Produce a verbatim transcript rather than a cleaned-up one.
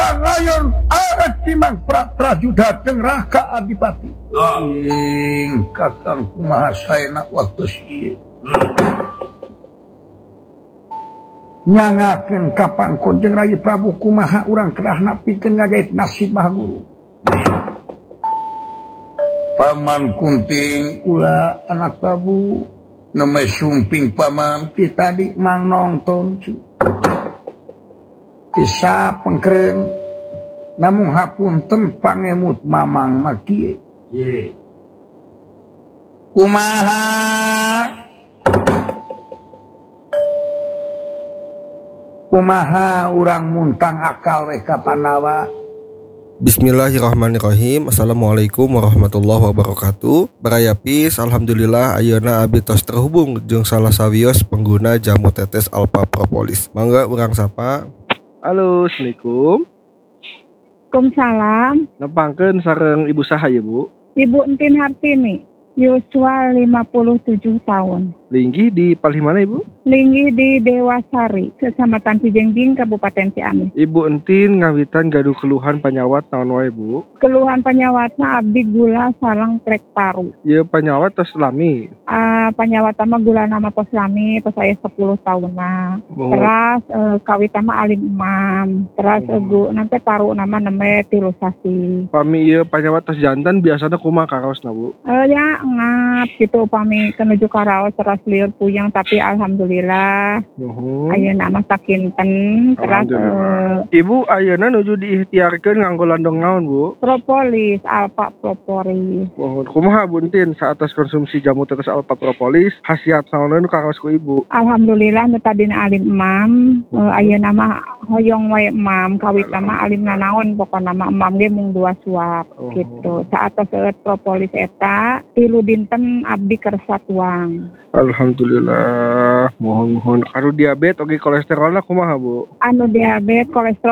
layon arat timang pra prajuda jeung Raka Adipati. Ing kakang kumaha saena waktu ieu. Nyangakeun ka pangkon jeung Rai Prabu kumaha urang kedah napikeun ngagait nasib Maha Guru. Paman Kunting ulah anak Prabu namanya sumping paman kita di mang nonton kisah pengkeren namun hapunten pangemut mamang maki kumaha kumaha urang muntang akal reka panawa. Bismillahirrahmanirrahim. Assalamualaikum warahmatullahi wabarakatuh. Barayapis, alhamdulillah ayeuna abdi tos terhubung jeung salah sawios pengguna jamu tetes Alpha Propolis. Mangga urang sapa. Halo, assalamualaikum. Waalaikumsalam. Nepangkeun sareng ibu saha ieu, Bu? Ibu Entin Hartini, yuswa lima puluh tujuh tahun. Linggih di palih mana, Ibu? Linggih di Dewasari, Kecamatan Cijengjing, Kabupaten Ciamis. Ibu Entin ngawitan gaduh keluhan panyawat naon wae, Bu? Keluhan panyawatna abdi gula sareng trek paru. Ieu panyawat tos lami. Uh, panyawat mah gula nama pos lami, pos saya sepuluh tahunna. Oh. Terus uh, kawit mah alim imam. Terus oh. Egu nanti paru nama neme tilusasi. Pami ieu panyawat tos jantan biasana kumaha karaosna, Bu? Eh uh, ya ngap gitu pami kenuju karaos terus liur puyeng tapi alhamdulillah. Uhum. Ayeuna mah sakinten terus uh, Ibu ayeuna nuju diikhtiarkeun nganggo landong naon, Bu? Propolis, Alpha Propolis. Mohon kumaha Bu Entin saatas konsumsi jamu tetes Alpha Propolis khasiat naon nu karaos ku Ibu? Alhamdulillah nu tadina alim imam, uh, ayeuna mah hoyong wae imam, kawit mah alim nanaon pokona mah imam ge mung dua suap oh. Gitu. Saatos seueur propolis eta tilu dinten abdi kersa tuang. Alhamdulillah, mohon-mohon. Anu diabetes oge kolesterolna kumaha, Bu? Anu diabetes kolesterol